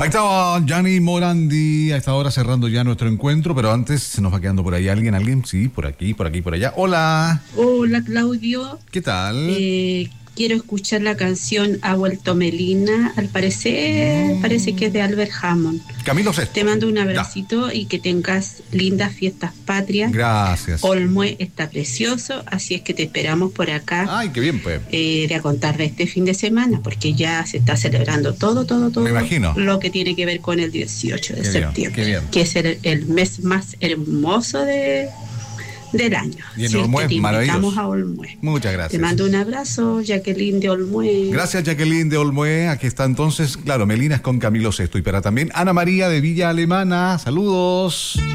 Ahí estaba Gianni Morandi a esta hora cerrando ya nuestro encuentro, pero antes se nos va quedando por ahí alguien, sí, por aquí, por allá. Hola, Hola Claudio. ¿qué tal? Quiero escuchar la canción Ha vuelto Melina. Al parecer, parece que es de Albert Hammond. Camilo Sesto. Te mando un Ya, abracito y que tengas lindas fiestas patrias. gracias. Olmué está precioso, así es que te esperamos por acá Ay, qué bien, pues. de a contar de este fin de semana, porque ya se está celebrando todo Me imagino. lo que tiene que ver con el 18 de Qué bien, septiembre, qué bien. que es el mes más hermoso del año. Y en Así es Olmué, que te maravilloso. invitamos a Olmué. Muchas Te gracias. mando un abrazo, Jacqueline de Olmué. Gracias, Jacqueline de Olmué. Aquí está entonces, claro, Melina es con Camilo Sesto. Y para también Ana María de Villa Alemana. Saludos.